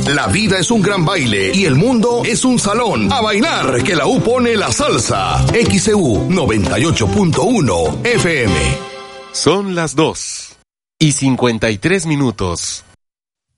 La vida es un gran baile y el mundo es un salón. A bailar, que la U pone la salsa. XEU 98.1 FM. Son las 2:53.